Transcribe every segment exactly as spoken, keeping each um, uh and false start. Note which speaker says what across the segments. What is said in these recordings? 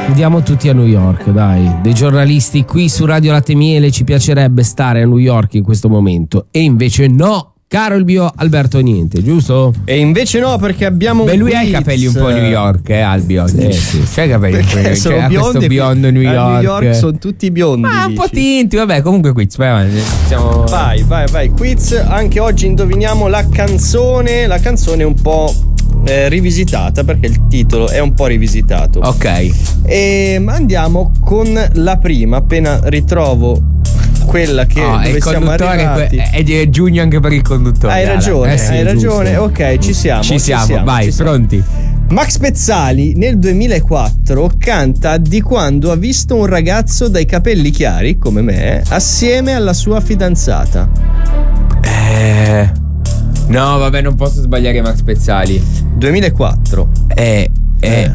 Speaker 1: Andiamo tutti a New York, dai. Dei giornalisti qui su Radio Latte Miele ci piacerebbe stare a New York in questo momento e invece no. Caro il mio Alberto Niente, giusto?
Speaker 2: E invece no, perché abbiamo.
Speaker 3: Beh, lui
Speaker 2: quiz.
Speaker 3: ha i capelli un po' New York, eh, Albio.
Speaker 1: Sì, sì.
Speaker 3: C'ha i capelli un po' New York.
Speaker 2: Sono
Speaker 3: C'ha
Speaker 2: biondi,
Speaker 3: questo biondo New York.
Speaker 2: A New York sono tutti biondi.
Speaker 3: Ma un
Speaker 2: dici.
Speaker 3: po' tinti, vabbè, comunque quiz, vai avanti. Siamo...
Speaker 2: Vai, vai, vai. Quiz. Anche oggi indoviniamo la canzone. La canzone è un po' eh, rivisitata, perché il titolo è un po' rivisitato.
Speaker 3: Ok.
Speaker 2: E andiamo con la prima. Appena ritrovo quella che
Speaker 3: oh,
Speaker 2: dove
Speaker 3: il
Speaker 2: siamo
Speaker 3: conduttore
Speaker 2: arrivati.
Speaker 3: è, è giugno anche per il conduttore.
Speaker 2: Hai ragione,
Speaker 1: eh sì,
Speaker 2: hai ragione.
Speaker 1: giusto.
Speaker 2: Ok, ci siamo.
Speaker 3: Ci siamo,
Speaker 2: siamo
Speaker 3: vai,
Speaker 2: ci siamo.
Speaker 3: pronti.
Speaker 2: Max Pezzali nel duemilaquattro canta di quando ha visto un ragazzo dai capelli chiari, come me, assieme alla sua fidanzata.
Speaker 3: Eh... No, vabbè, non posso sbagliare Max Pezzali.
Speaker 2: duemilaquattro.
Speaker 3: Eh, eh.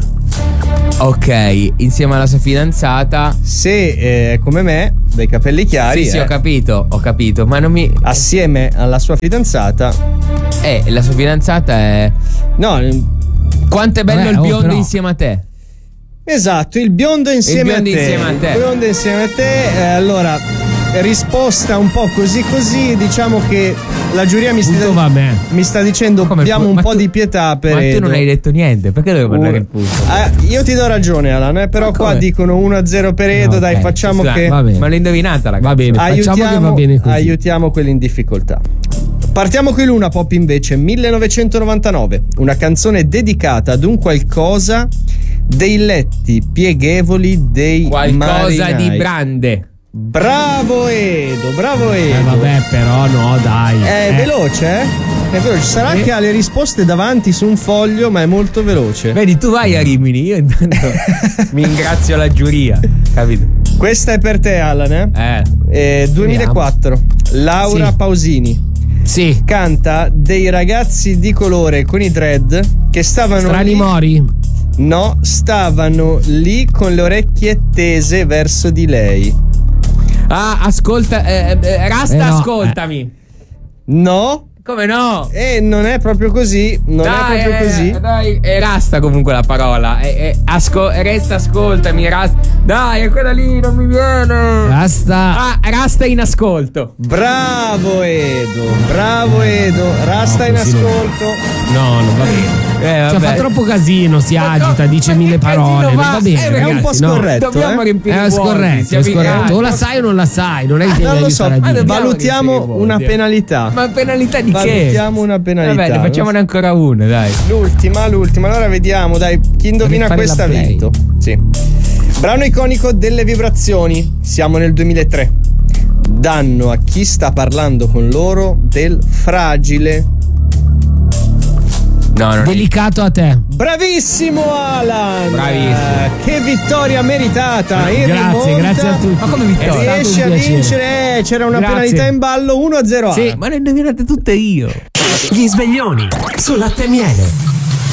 Speaker 3: Ok, insieme alla sua fidanzata.
Speaker 2: Se è eh, come me, dai capelli chiari.
Speaker 3: Sì, sì,
Speaker 2: eh,
Speaker 3: ho capito, ho capito, ma non mi...
Speaker 2: Assieme alla sua fidanzata.
Speaker 3: Eh, la sua fidanzata è...
Speaker 2: No,
Speaker 3: Quanto è bello
Speaker 1: Vabbè,
Speaker 3: il
Speaker 1: oh,
Speaker 3: biondo
Speaker 1: però.
Speaker 3: insieme a te.
Speaker 2: esatto, il biondo insieme
Speaker 3: Il biondo
Speaker 2: a te.
Speaker 3: insieme a te.
Speaker 2: Il biondo insieme a te. Eh, allora, risposta un po' così così. Diciamo che la giuria mi sta,
Speaker 1: Punto va a me.
Speaker 2: mi sta dicendo
Speaker 3: Come
Speaker 2: abbiamo
Speaker 3: pu-
Speaker 2: un
Speaker 3: ma
Speaker 2: po'
Speaker 3: tu-
Speaker 2: di pietà per
Speaker 3: Ma tu
Speaker 2: Edo.
Speaker 3: non hai detto niente, perché dovevo mandare
Speaker 2: Uh,
Speaker 3: il punto?
Speaker 2: ah, io ti do ragione, Alan, eh, però
Speaker 3: Ma
Speaker 2: qua
Speaker 3: come?
Speaker 2: dicono uno a zero per Edo.
Speaker 1: No,
Speaker 2: dai,
Speaker 1: ok,
Speaker 2: facciamo
Speaker 3: Scusa,
Speaker 2: che
Speaker 1: va bene.
Speaker 3: Ma l'ho indovinata, ragazzi.
Speaker 1: Va bene, facciamo che
Speaker 2: aiutiamo,
Speaker 1: va bene così.
Speaker 2: aiutiamo quelli in difficoltà. Partiamo con Luna Pop invece, millenovecentonovantanove, una canzone dedicata ad un qualcosa dei letti pieghevoli dei
Speaker 3: Qualcosa
Speaker 2: marinai.
Speaker 3: di brande.
Speaker 2: Bravo Edo, bravo Edo.
Speaker 1: Eh vabbè, però no, dai.
Speaker 2: È
Speaker 1: Eh,
Speaker 2: veloce, eh? È veloce. Sarà
Speaker 1: Eh.
Speaker 2: che ha le risposte davanti su un foglio, ma è molto veloce.
Speaker 3: Vedi, tu vai a Rimini, io intanto mi ingrazio la giuria, capito?
Speaker 2: Questa è per te, Alan, eh?
Speaker 3: Eh.
Speaker 2: Eh, duemilaquattro. Laura
Speaker 1: Sì.
Speaker 2: Pausini
Speaker 1: Sì.
Speaker 2: canta dei ragazzi di colore con i dread che stavano
Speaker 1: Strani
Speaker 2: lì.
Speaker 1: Mori.
Speaker 2: No, stavano lì con le orecchie tese verso di lei.
Speaker 3: Ah, ascolta, eh, eh, Rasta,
Speaker 1: Eh no,
Speaker 3: ascoltami.
Speaker 2: No,
Speaker 3: Come no?
Speaker 2: e non è proprio così. Non
Speaker 3: dai,
Speaker 2: è proprio
Speaker 3: eh,
Speaker 2: così.
Speaker 3: Dai, è Rasta comunque la parola. Eh, eh, asco- resta, ascoltami, Rasta. Dai, è quella lì, non mi viene.
Speaker 1: Basta.
Speaker 3: Ah, Rasta in ascolto.
Speaker 2: Bravo Edo, bravo Edo. Rasta
Speaker 1: No,
Speaker 2: in
Speaker 1: così no.
Speaker 2: ascolto.
Speaker 1: No, non va bene.
Speaker 3: Eh,
Speaker 1: Cioè,
Speaker 3: vabbè.
Speaker 1: fa troppo casino, si
Speaker 3: Ma
Speaker 1: agita,
Speaker 3: no,
Speaker 1: dice
Speaker 3: ma
Speaker 1: mille
Speaker 3: che
Speaker 1: parole.
Speaker 3: casino
Speaker 1: Non
Speaker 3: va?
Speaker 1: va bene,
Speaker 3: Eh, è un
Speaker 1: ragazzi,
Speaker 2: po'
Speaker 1: no.
Speaker 2: scorretto.
Speaker 3: Dobbiamo
Speaker 2: eh?
Speaker 3: riempire
Speaker 1: È
Speaker 3: i vuoti,
Speaker 1: scorretto, è
Speaker 3: siamo-
Speaker 1: scorretto.
Speaker 3: eh,
Speaker 1: O la sai o non la sai. Non è che ti
Speaker 2: Non
Speaker 1: devi
Speaker 2: lo so,
Speaker 1: aiutare a
Speaker 3: ma
Speaker 1: dire.
Speaker 3: dobbiamo
Speaker 2: valutiamo
Speaker 3: riempire i vuoti,
Speaker 2: una
Speaker 3: eh.
Speaker 2: penalità.
Speaker 3: Ma penalità di che?
Speaker 2: Valutiamo una penalità.
Speaker 3: Vabbè, ne facciamone ancora una, dai.
Speaker 2: L'ultima, l'ultima. Allora vediamo, dai, chi indovina
Speaker 1: Devi fare
Speaker 2: questa ha
Speaker 1: la play.
Speaker 2: vinto. Sì. Brano iconico delle vibrazioni. Siamo nel duemilatré. Danno a chi sta parlando con loro del fragile.
Speaker 3: No, no.
Speaker 1: Delicato a te.
Speaker 2: Bravissimo Alan!
Speaker 3: Bravissimo.
Speaker 2: Eh, Che vittoria meritata! E
Speaker 1: Grazie,
Speaker 2: rimonta.
Speaker 1: grazie a tutti.
Speaker 3: Ma come vittoria?
Speaker 1: È stato
Speaker 2: Riesce a
Speaker 1: un piacere.
Speaker 2: vincere. Eh, c'era una
Speaker 1: Grazie.
Speaker 2: penalità in ballo uno a zero.
Speaker 3: Sì, ma le indovinate tutte io.
Speaker 4: Gli sveglioni su Latte Miele.